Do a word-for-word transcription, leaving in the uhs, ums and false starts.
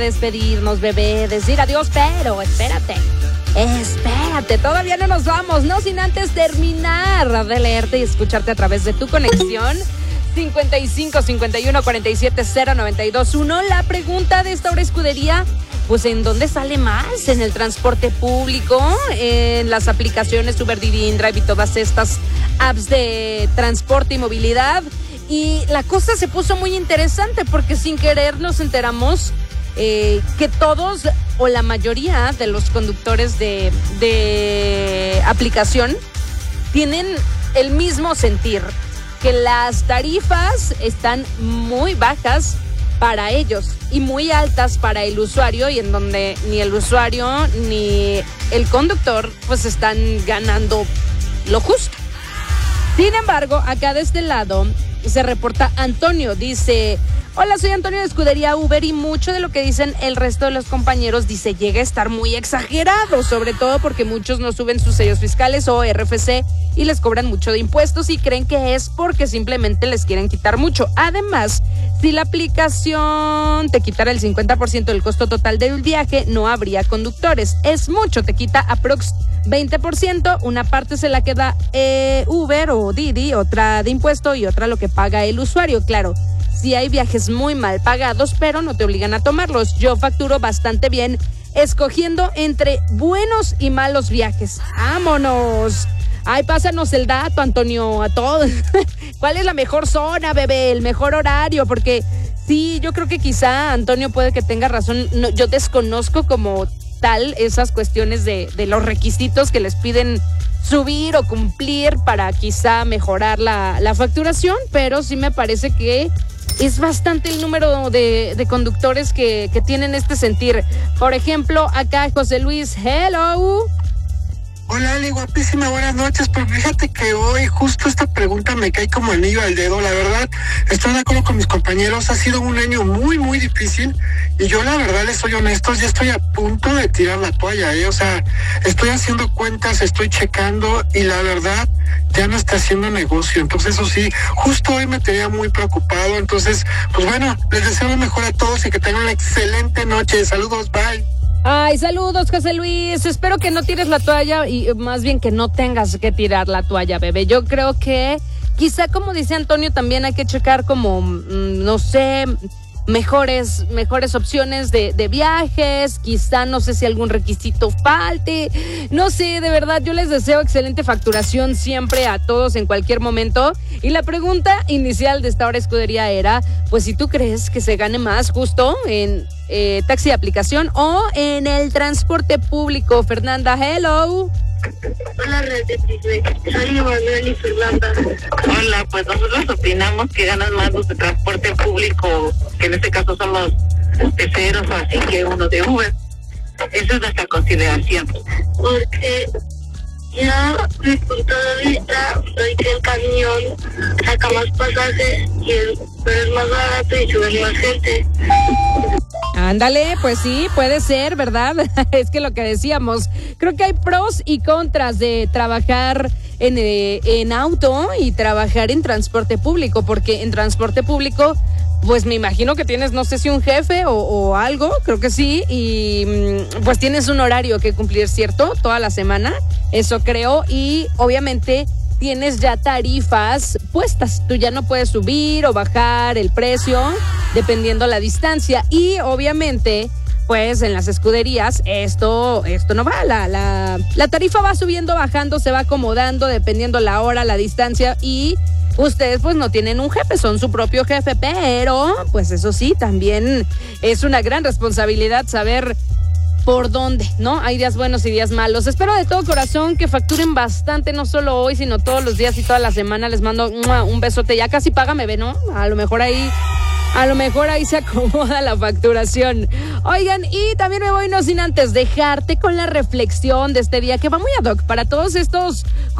despedirnos, bebé, decir adiós, pero espérate, espérate, todavía no nos vamos, no sin antes terminar de leerte y escucharte a través de tu conexión cincuenta y cinco, cincuenta y uno, cuarenta y siete, cero, noventa y dos, uno. La pregunta de esta hora escudería, pues ¿en dónde sale más? ¿En el transporte público? ¿En las aplicaciones Uber, Didi, InDrive y todas estas apps de transporte y movilidad? Y la cosa se puso muy interesante porque sin querer nos enteramos Eh, que todos o la mayoría de los conductores de, de aplicación tienen el mismo sentir, que las tarifas están muy bajas para ellos y muy altas para el usuario, y en donde ni el usuario ni el conductor pues están ganando lo justo. Sin embargo, acá de este lado se reporta Antonio, dice: hola, soy Antonio de Escudería Uber, y mucho de lo que dicen el resto de los compañeros, dice, llega a estar muy exagerado, sobre todo porque muchos no suben sus sellos fiscales o R F C y les cobran mucho de impuestos y creen que es porque simplemente les quieren quitar mucho. Además, si la aplicación te quitara el cincuenta por ciento del costo total del viaje, no habría conductores. Es mucho, te quita aprox veinte por ciento, una parte se la queda eh, Uber o Didi, otra de impuesto y otra lo que paga el usuario. Claro, sí hay viajes muy mal pagados, pero no te obligan a tomarlos. Yo facturo bastante bien escogiendo entre buenos y malos viajes. ¡Vámonos! Ay, pásanos el dato, Antonio, a todos. ¿Cuál es la mejor zona, bebé? El mejor horario, porque sí, yo creo que quizá Antonio puede que tenga razón. No, yo desconozco como tal esas cuestiones de, de los requisitos que les piden subir o cumplir para quizá mejorar la, la facturación, pero sí me parece que es bastante el número de, de conductores que, que tienen este sentir. Por ejemplo, acá José Luis, hello. Hola, Ali, guapísima, buenas noches. Pues fíjate que hoy justo esta pregunta me cae como anillo al dedo. La verdad, estoy de acuerdo con mis compañeros. Ha sido un año muy, muy difícil. Y yo, la verdad, les soy honesto, ya estoy a punto de tirar la toalla, ¿eh? O sea, estoy haciendo cuentas, estoy checando y la verdad, ya no está haciendo negocio. Entonces, eso sí, justo hoy me tenía muy preocupado. Entonces, pues bueno, les deseo lo mejor a todos y que tengan una excelente noche. Saludos, bye. Ay, saludos, José Luis. Espero que no tires la toalla y más bien que no tengas que tirar la toalla, bebé. Yo creo que quizá, como dice Antonio, también hay que checar como, no sé, mejores mejores opciones de, de viajes. Quizá, no sé si algún requisito falte. No sé, de verdad, yo les deseo excelente facturación siempre a todos en cualquier momento. Y la pregunta inicial de esta hora escudería era, pues si tú crees que se gane más justo en eh, taxi de aplicación o en el transporte público. Fernanda, hello. Hola, Red de Tisbe. Soy Emanuel y Fernanda. Hola, pues nosotros opinamos que ganan más los de transporte público, que en este caso son los peceros o así, que uno de Uber. Esa es nuestra consideración. Porque ya mi punto de vista soy que el camión saca más pasajes y el pero es más barato y sube más gente. Ándale, pues sí, puede ser, ¿verdad? Es que lo que decíamos, creo que hay pros y contras de trabajar en, eh, en auto y trabajar en transporte público, porque en transporte público, pues me imagino que tienes, no sé si un jefe o, o algo, creo que sí, y pues tienes un horario que cumplir, ¿cierto? Toda la semana, eso creo, y obviamente tienes ya tarifas puestas, tú ya no puedes subir o bajar el precio dependiendo la distancia, y obviamente pues en las escuderías esto esto no va, la, la, la tarifa va subiendo, bajando, se va acomodando dependiendo la hora, la distancia, y ustedes pues no tienen un jefe, son su propio jefe, pero pues eso sí, también es una gran responsabilidad saber por dónde, ¿no? Hay días buenos y días malos. Espero de todo corazón que facturen bastante, no solo hoy, sino todos los días y toda la semana. Les mando ¡mua! Un besote. Ya casi págame, ve, ¿no? A lo mejor ahí, a lo mejor ahí se acomoda la facturación. Oigan, y también me voy no sin antes dejarte con la reflexión de este día que va muy ad hoc para todos estos